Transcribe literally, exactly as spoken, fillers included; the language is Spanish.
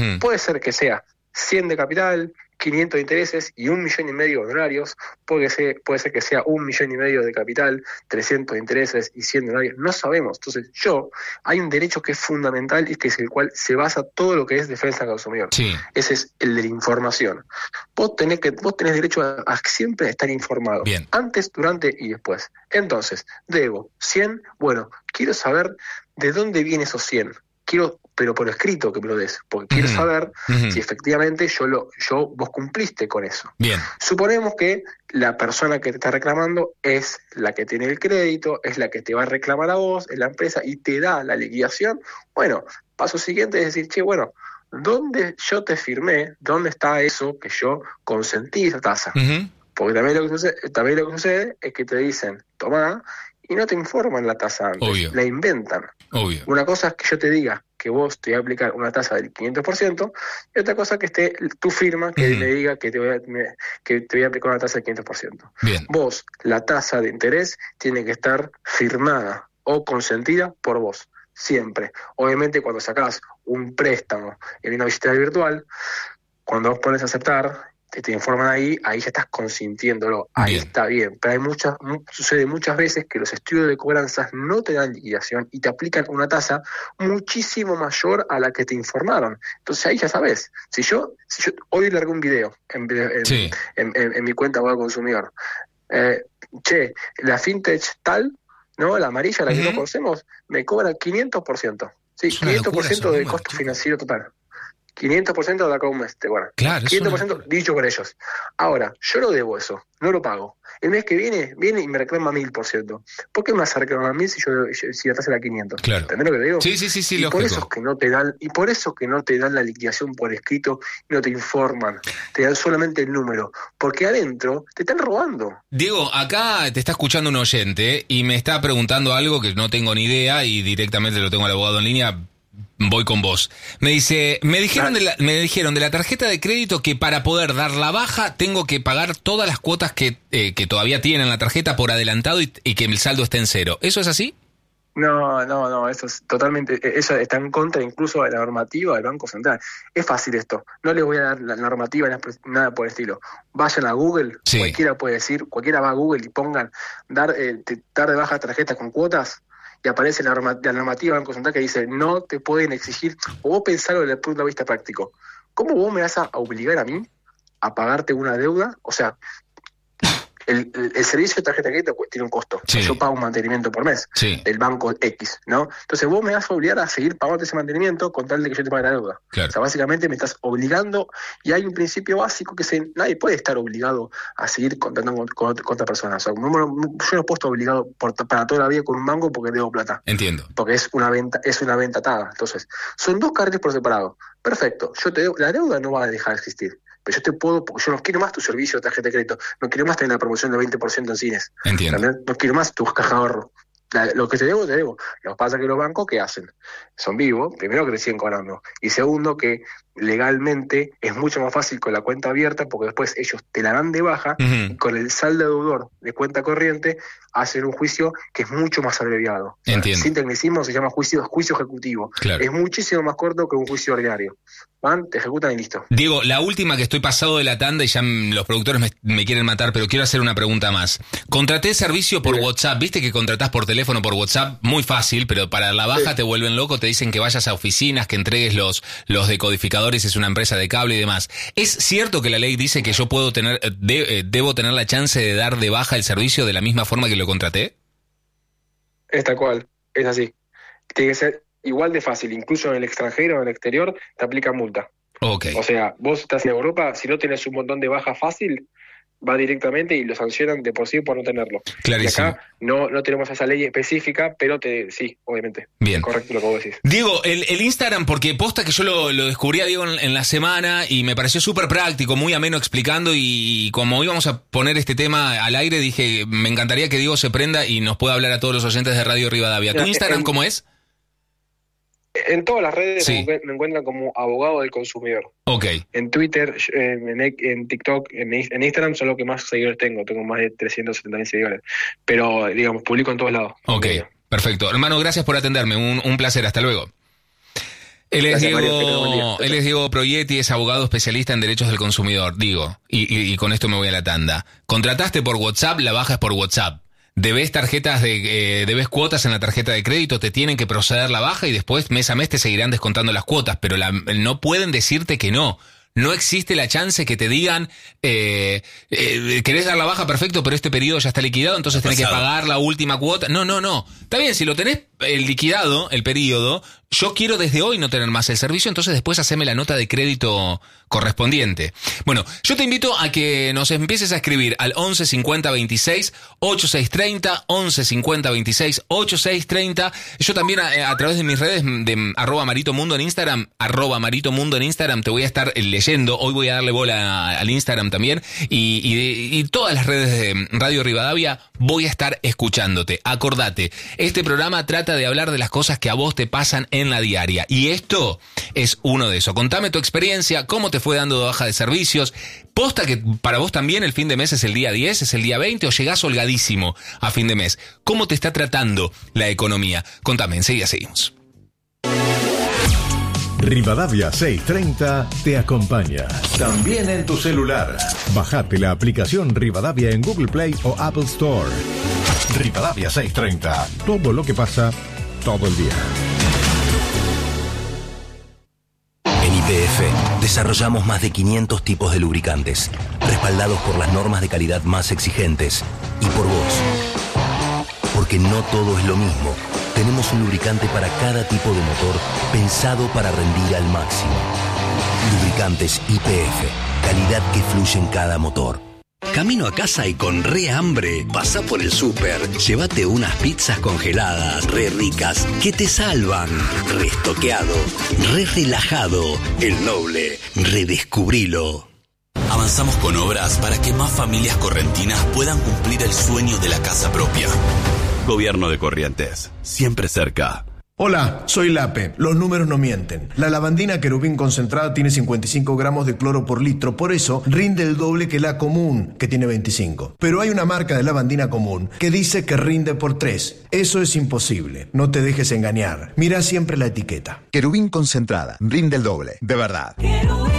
Uh-huh. Puede ser que sea cien de capital, quinientos de intereses y un millón y medio de honorarios. Puede ser, puede ser que sea un millón y medio de capital, trescientos de intereses y cien de honorarios. No sabemos. Entonces, yo, hay un derecho que es fundamental y que es el cual se basa todo lo que es defensa del consumidor. Sí. Ese es el de la información. Vos tenés, que, vos tenés derecho a, a siempre estar informado. Bien. Antes, durante y después. Entonces, debo cien. Bueno, quiero saber de dónde viene esos cien. Quiero, pero por escrito que me lo des, porque quiero uh-huh. saber uh-huh. si efectivamente yo lo, yo vos cumpliste con eso. Bien. Suponemos que la persona que te está reclamando es la que tiene el crédito, es la que te va a reclamar a vos, es la empresa, y te da la liquidación. Bueno, paso siguiente es decir, che, bueno, ¿dónde yo te firmé? ¿Dónde está eso que yo consentí esa tasa? Uh-huh. Porque también lo que sucede, también lo que sucede es que te dicen, tomá, y no te informan la tasa antes, Obvio. La inventan. Obvio. Una cosa es que yo te diga que vos te voy a aplicar una tasa del quinientos por ciento, y otra cosa que esté tu firma que uh-huh. me diga que te, voy a, me, que te voy a aplicar una tasa del quinientos por ciento. Bien. Vos, la tasa de interés tiene que estar firmada o consentida por vos, siempre. Obviamente cuando sacás un préstamo en una billetera virtual, cuando vos pones a aceptar, te, te informan ahí, ahí ya estás consintiéndolo, ahí bien. Está bien, pero hay muchas, sucede muchas veces que los estudios de cobranzas no te dan liquidación y te aplican una tasa muchísimo mayor a la que te informaron. Entonces ahí ya sabes, si yo, si yo hoy largué un video en, en, sí. en, en, en mi cuenta web consumidor, eh, che, la fintech tal, ¿no? La amarilla, la uh-huh. que no conocemos, me cobra quinientos por ciento. Sí, quinientos por ciento de costo financiero total. quinientos por ciento de acá a un mes, te bueno. Claro, quinientos por ciento una... dicho por ellos. Ahora, yo no debo eso, no lo pago. El mes que viene, viene y me reclama mil por ciento. ¿Por qué me vas a reclamar mil si yo si la tasa era quinientos? Claro. ¿Entendés lo que te digo? Sí, sí, sí, sí, y lógico. por eso es que no te dan, y por eso que no te dan la liquidación por escrito y no te informan, te dan solamente el número, porque adentro te están robando. Diego, acá te está escuchando un oyente y me está preguntando algo que no tengo ni idea y directamente lo tengo al abogado en línea. Voy con vos. Me dice, me dijeron de la, me dijeron de la tarjeta de crédito que para poder dar la baja tengo que pagar todas las cuotas que, eh, que todavía tienen la tarjeta por adelantado y, y que el saldo esté en cero. ¿Eso es así? No, no, no, eso es totalmente, eso está en contra incluso de la normativa del Banco Central. Es fácil esto, no les voy a dar la normativa, nada por el estilo. Vayan a Google, sí. cualquiera puede decir, cualquiera va a Google y pongan dar, eh, dar de baja tarjetas con cuotas, y aparece la, norma, la normativa del Banco Central que dice no te pueden exigir, o vos pensalo desde el punto de vista práctico. ¿Cómo vos me vas a obligar a mí a pagarte una deuda? O sea, el, el, el servicio de tarjeta de crédito tiene un costo. Sí. Yo pago un mantenimiento por mes sí. del banco X, ¿no? Entonces vos me vas a obligar a seguir pagando ese mantenimiento con tal de que yo te pague la deuda. Claro. O sea, básicamente me estás obligando, y hay un principio básico que se, nadie puede estar obligado a seguir contando con, con, con otra persona. O sea, no, yo no he puesto obligado por, para toda la vida con un banco porque debo plata. Entiendo. Porque es una venta, es una venta atada. Entonces, son dos carretes por separado. Perfecto, yo te debo, la deuda no va a dejar de existir. Pero yo te puedo, porque yo no quiero más tu servicio de tarjeta de crédito, no quiero más tener la promoción del veinte por ciento en cines. Entiendo. ¿También? No quiero más tu caja de ahorro. La, lo que te debo, te debo. Lo que pasa es que los bancos, ¿qué hacen? Son vivos, primero que te siguen cobrando, y segundo que legalmente es mucho más fácil con la cuenta abierta, porque después ellos te la dan de baja, uh-huh. y con el saldo deudor de cuenta corriente hacen un juicio que es mucho más abreviado. Entiendo. Sin tecnicismo se llama juicio, juicio ejecutivo. Claro. Es muchísimo más corto que un juicio ordinario. Van, te ejecutan y listo. Diego, la última, que estoy pasado de la tanda y ya los productores me, me quieren matar, pero quiero hacer una pregunta más. Contraté servicio por sí. WhatsApp, viste que contratás por teléfono, por WhatsApp, muy fácil, pero para la baja sí. te vuelven loco, te dicen que vayas a oficinas, que entregues los, los decodificadores, es una empresa de cable y demás. ¿Es cierto que la ley dice que yo puedo tener, de, debo tener la chance de dar de baja el servicio de la misma forma que lo contraté? Es tal cual, es así. Tiene que ser igual de fácil, incluso en el extranjero, en el exterior, te aplican multa. Okay. O sea, vos estás en Europa, si no tenés un montón de baja fácil, va directamente y lo sancionan de por sí por no tenerlo. Clarísimo. Y acá no, no tenemos esa ley específica, pero te sí, obviamente. Bien. Es correcto lo que vos decís. Diego, el, el Instagram, porque posta que yo lo, lo descubrí a Diego en, en la semana y me pareció súper práctico, muy ameno explicando, y, y como íbamos a poner este tema al aire, dije, me encantaría que Diego se prenda y nos pueda hablar a todos los oyentes de Radio Rivadavia. ¿Tu Instagram cómo es? En todas las redes sí. me encuentran como abogado del consumidor. Ok. En Twitter, en, en TikTok, en, en Instagram son los que más seguidores tengo. Tengo más de trescientos setenta mil seguidores. Pero, digamos, publico en todos lados. Ok, perfecto. Hermano, gracias por atenderme. Un, un placer. Hasta luego. Él es, Gracias, Mario, que tenga buen día. Diego, él es Diego Proietti, es abogado especialista en derechos del consumidor, digo, y, y, y con esto me voy a la tanda. Contrataste por WhatsApp, la baja es por WhatsApp. Debes tarjetas de, eh, debes cuotas en la tarjeta de crédito, te tienen que proceder la baja y después mes a mes te seguirán descontando las cuotas, pero la, no pueden decirte que no. No existe la chance que te digan, eh, eh, querés dar la baja, perfecto, pero este periodo ya está liquidado, entonces tenés que pagar la última cuota. No, no, no. Está bien, si lo tenés el liquidado, el periodo, yo quiero desde hoy no tener más el servicio, entonces después haceme la nota de crédito correspondiente. Bueno, yo te invito a que nos empieces a escribir al once cincuenta veintiséis ochenta y seis treinta, once cincuenta veintiséis ochenta y seis treinta. Yo también a, a través de mis redes de arroba Marito Mundo en Instagram, arroba Marito Mundo en Instagram, te voy a estar leyendo. Hoy voy a darle bola al Instagram también y, y, y todas las redes de Radio Rivadavia voy a estar escuchándote. Acordate, este programa trata de hablar de las cosas que a vos te pasan en la diaria y esto es uno de eso. Contame tu experiencia, cómo te fue dando de baja de servicios. Posta que para vos también el fin de mes es el día diez, es el día veinte o llegás holgadísimo a fin de mes. ¿Cómo te está tratando la economía? Contame, enseguida seguimos. Rivadavia seiscientos treinta te acompaña. También en tu celular. Bajate la aplicación Rivadavia en Google Play o Apple Store. Rivadavia seiscientos treinta. Todo lo que pasa, todo el día. En Y P F desarrollamos más de quinientos tipos de lubricantes, respaldados por las normas de calidad más exigentes y por vos. Porque no todo es lo mismo. Tenemos un lubricante para cada tipo de motor pensado para rendir al máximo. Lubricantes Y P F, calidad que fluye en cada motor. Camino a casa y con re hambre, pasá por el súper, llévate unas pizzas congeladas, re ricas, que te salvan. Re estoqueado, re relajado, El Noble, redescubrilo. Avanzamos con obras para que más familias correntinas puedan cumplir el sueño de la casa propia. Gobierno de Corrientes, siempre cerca. Hola, soy Lape. Los números no mienten. La lavandina Querubín concentrada tiene cincuenta y cinco gramos de cloro por litro, por eso rinde el doble que la común, que tiene veinticinco. Pero hay una marca de lavandina común que dice que rinde por tres. Eso es imposible. No te dejes engañar. Mira siempre la etiqueta. Querubín concentrada, rinde el doble, de verdad.